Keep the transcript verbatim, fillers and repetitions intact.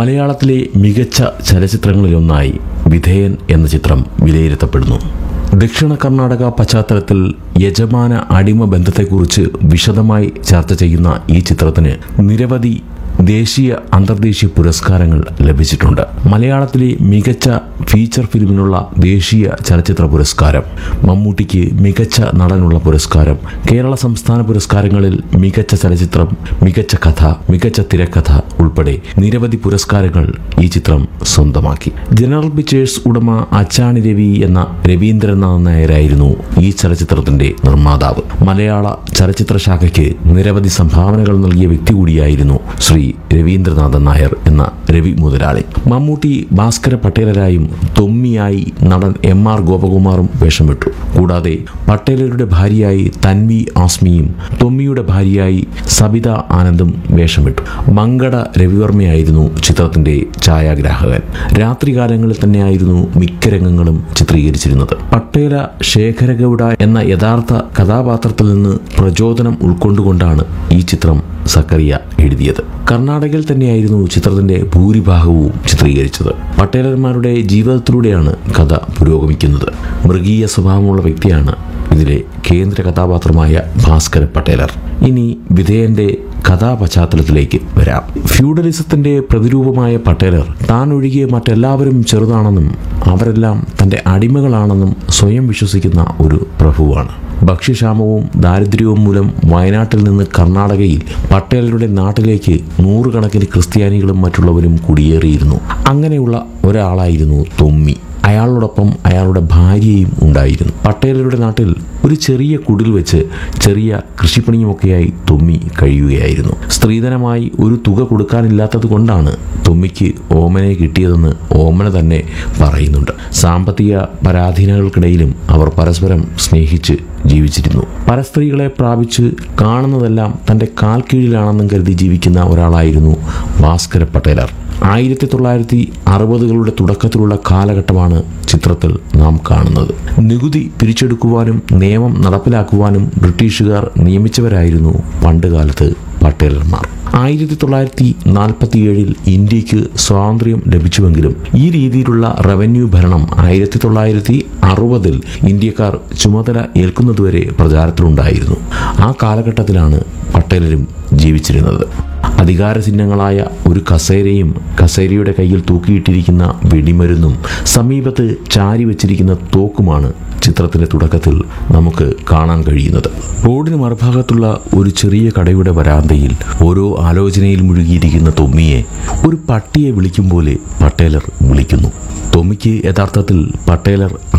മലയാളത്തിലെ മികച്ച ചലച്ചിത്രങ്ങളിലൊന്നായി വിധേയൻ എന്ന ചിത്രം വിലയിരുത്തപ്പെടുന്നു. ദക്ഷിണ കർണാടക പശ്ചാത്തലത്തിൽ യജമാന അടിമ ബന്ധത്തെക്കുറിച്ച് വിശദമായി ചർച്ച ചെയ്യുന്ന ഈ ചിത്രത്തിന് നിരവധി ദേശീയ അന്തർദേശീയ പുരസ്കാരങ്ങൾ ലഭിച്ചിട്ടുണ്ട്. മലയാളത്തിലെ മികച്ച ഫീച്ചർ ഫിലിമിനുള്ള ദേശീയ ചലച്ചിത്ര പുരസ്കാരം, മമ്മൂട്ടിക്ക് മികച്ച നടനുള്ള പുരസ്കാരം, കേരള സംസ്ഥാന പുരസ്കാരങ്ങളിൽ മികച്ച ചലച്ചിത്രം, മികച്ച കഥ, മികച്ച തിരക്കഥ ഉൾപ്പെടെ നിരവധി പുരസ്കാരങ്ങൾ ഈ ചിത്രം സ്വന്തമാക്കി. ജനറൽ പിക്ചേഴ്സ് ഉടമ അച്ചാണി രവി എന്ന രവീന്ദ്രനാഥ് നായരായിരുന്നു ഈ ചലച്ചിത്രത്തിന്റെ നിർമ്മാതാവ്. മലയാള ചലച്ചിത്ര ശാഖയ്ക്ക് നിരവധി സംഭാവനകൾ നൽകിയ വ്യക്തി കൂടിയായിരുന്നു ശ്രീ രവീന്ദ്രനാഥൻ നായർ എന്ന രവി മുതലാളി. മമ്മൂട്ടി ഭാസ്കര പട്ടേലരായും തൊമ്മിയായി നടൻ എം ആർ ഗോപകുമാറും വേഷമിട്ടു. കൂടാതെ പട്ടേലരുടെ ഭാര്യയായി തൻവി ആസ്മിയും തൊമ്മിയുടെ ഭാര്യയായി സബിത ആനന്ദും വേഷമിട്ടു. മങ്കട രവിവർമ്മയായിരുന്നു ചിത്രത്തിന്റെ ഛായാഗ്രാഹകൻ. രാത്രികാലങ്ങളിൽ തന്നെയായിരുന്നു മിക്ക രംഗങ്ങളും ചിത്രീകരിച്ചിരുന്നത്. പട്ടേല ശേഖരഗൌഡ എന്ന യഥാർത്ഥ കഥാപാത്രത്തിൽ നിന്ന് പ്രചോദനം ഉൾക്കൊണ്ടുകൊണ്ടാണ് ഈ ചിത്രം സക്കറിയ എഴുതിയത്. കർണാടകയിൽ തന്നെയായിരുന്നു ചിത്രത്തിന്റെ ഭൂരിഭാഗവും ചിത്രീകരിച്ചത്. പട്ടേലന്മാരുടെ ജീവിതത്തിലൂടെയാണ് കഥ പുരോഗമിക്കുന്നത്. മൃഗീയ സ്വഭാവമുള്ള വ്യക്തിയാണ് ഇതിലെ കേന്ദ്ര കഥാപാത്രമായ ഭാസ്കര പട്ടേലർ. ഇനി വിധേയന്റെ കഥാപശ്ചാത്തലത്തിലേക്ക് വരാം. ഫ്യൂഡലിസത്തിന്റെ പ്രതിരൂപമായ പട്ടേലർ താൻ ഒഴികെ മറ്റെല്ലാവരും ചെറുതാണെന്നും അവരെല്ലാം തന്റെ അടിമകളാണെന്നും സ്വയം വിശ്വസിക്കുന്ന ഒരു പ്രഭുവാണ്. ഭക്ഷ്യക്ഷാമവും ദാരിദ്ര്യവും മൂലം വയനാട്ടിൽ നിന്ന് കർണാടകയിൽ പട്ടേലരുടെ നാട്ടിലേക്ക് നൂറുകണക്കിന് ക്രിസ്ത്യാനികളും മറ്റുള്ളവരും കുടിയേറിയിരുന്നു. അങ്ങനെയുള്ള ഒരാളായിരുന്നു തൊമ്മി. അയാളോടൊപ്പം അയാളുടെ ഭാര്യയും ഉണ്ടായിരുന്നു. പട്ടേലരുടെ നാട്ടിൽ ഒരു ചെറിയ കുടിൽ വെച്ച് ചെറിയ കൃഷിപ്പണിയുമൊക്കെയായി തൊമ്മി കഴിയുകയായിരുന്നു. സ്ത്രീധനമായി ഒരു തുക കൊടുക്കാനില്ലാത്തത് കൊണ്ടാണ് തൊമ്മിക്ക് ഓമനയെ കിട്ടിയതെന്ന് ഓമന തന്നെ പറയുന്നുണ്ട്. സാമ്പത്തിക പരാധീനതകൾക്കിടയിലും അവർ പരസ്പരം സ്നേഹിച്ച് ജീവിച്ചിരുന്നു. പരസ്ത്രീകളെ പ്രാപിച്ച് കാണുന്നതെല്ലാം തൻ്റെ കാൽ കീഴിലാണെന്നും കരുതി ജീവിക്കുന്ന ഒരാളായിരുന്നു ഭാസ്കര പട്ടേലർ. ആയിരത്തി തൊള്ളായിരത്തി അറുപതുകളുടെ തുടക്കത്തിലുള്ള കാലഘട്ടമാണ് ചിത്രത്തിൽ നാം കാണുന്നത്. നികുതി പിരിച്ചെടുക്കുവാനും നിയമം നടപ്പിലാക്കുവാനും ബ്രിട്ടീഷുകാർ നിയമിച്ചവരായിരുന്നു പണ്ടുകാലത്ത് പട്ടേലന്മാർ. ആയിരത്തി തൊള്ളായിരത്തി നാൽപ്പത്തി ഏഴിൽ ഇന്ത്യക്ക് സ്വാതന്ത്ര്യം ലഭിച്ചുവെങ്കിലും ഈ രീതിയിലുള്ള റവന്യൂ ഭരണം ആയിരത്തി തൊള്ളായിരത്തി അറുപതിൽ ഇന്ത്യക്കാർ ചുമതല ഏൽക്കുന്നതുവരെ പ്രചാരത്തിലുണ്ടായിരുന്നു. ആ കാലഘട്ടത്തിലാണ് പട്ടേലരും ജീവിച്ചിരുന്നത്. അധികാര ചിഹ്നങ്ങളായ ഒരു കസേരയും കസേരയുടെ കയ്യിൽ തൂക്കിയിട്ടിരിക്കുന്ന വെടിമരുന്നും സമീപത്ത് ചാരി വെച്ചിരിക്കുന്ന തോക്കുമാണ് ചിത്രത്തിന്റെ തുടക്കത്തിൽ നമുക്ക് കാണാൻ കഴിയുന്നത്. റോഡിന് മറുഭാഗത്തുള്ള ഒരു ചെറിയ കടയുടെ വരാന്തയിൽ ഓരോ ആലോചനയിൽ മുഴുകിയിരിക്കുന്ന തൊമ്മിയെ ഒരു പട്ടിയെ വിളിക്കും പോലെ പട്ടേലർ വിളിക്കുന്നു. തൊമ്മിക്ക് യഥാർത്ഥത്തിൽ പട്ടേലർ